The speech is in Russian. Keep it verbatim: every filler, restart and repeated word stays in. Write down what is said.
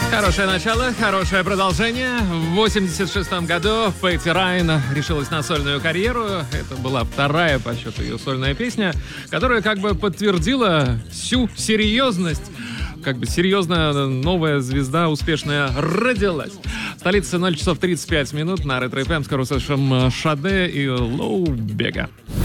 Хорошее начало, хорошее продолжение. В восемьдесят шестом году Пэтти Райан решилась на сольную карьеру. Это была вторая по счету ее сольная песня, которая как бы подтвердила всю серьезность. Как бы серьезная новая звезда успешная родилась. В столице ноль часов тридцать пять минут на Ретро эф эм. Скоро услышим Шаде и Лоу Бега.